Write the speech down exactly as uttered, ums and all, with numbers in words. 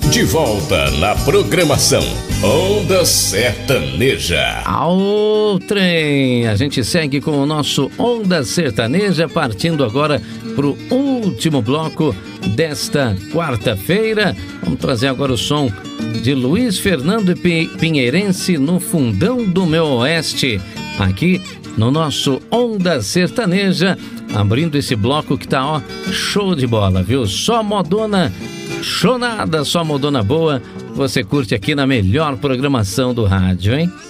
De volta na programação Onda Sertaneja. Ao trem, a gente segue com o nosso Onda Sertaneja, partindo agora pro último bloco desta quarta-feira. Vamos trazer agora o som de Luiz Fernando Pinheirense, No Fundão do Meu Oeste, aqui no nosso Onda Sertaneja, abrindo esse bloco que tá, ó, show de bola, viu? Só modona chonada, só modona boa, você curte aqui na melhor programação do rádio, hein?